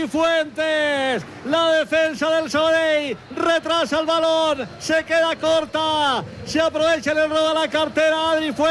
Adri Fuentes. La defensa del Sabadell retrasa el balón, se queda corta, se aprovecha el error de la cartera Adri Fuentes.